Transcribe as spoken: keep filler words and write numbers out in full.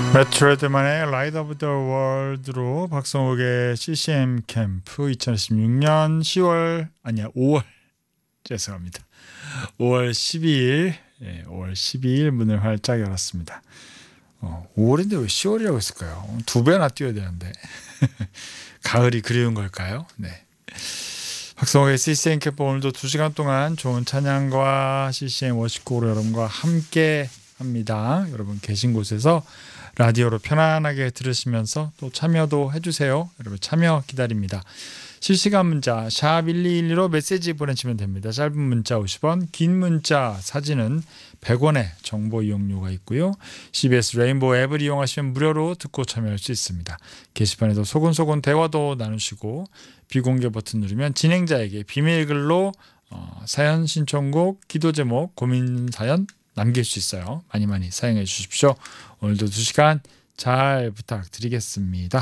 매트레드만의 라이드 오브 더 월드로 박성욱의 씨씨엠 캠프 이천십육 년 시월 아니야 오월 죄송합니다. 오월 십이일 예, 오월 십이일 문을 활짝 열었습니다. 어, 오월인데 왜 시월이라고 했을까요? 두 배나 뛰어야 되는데 가을이 그리운 걸까요? 네. 박성욱의 씨씨엠 캠프 오늘도 두 시간 동안 좋은 찬양과 씨씨엠 워십곡으로 여러분과 함께 합니다. 여러분 계신 곳에서 라디오로 편안하게 들으시면서 또 참여도 해주세요. 여러분 참여 기다립니다. 실시간 문자 샵 일이일이로 메시지 보내시면 됩니다. 짧은 문자 오십 원, 긴 문자 사진은 백 원의 정보 이용료가 있고요. 씨비에스 레인보우 앱을 이용하시면 무료로 듣고 참여할 수 있습니다. 게시판에서 소곤소곤 대화도 나누시고 비공개 버튼 누르면 진행자에게 비밀글로 어, 사연 신청곡, 기도 제목, 고민 사연 남길 수 있어요. 많이 많이 사용해 주십시오. 오늘도 두 시간 잘 부탁드리겠습니다.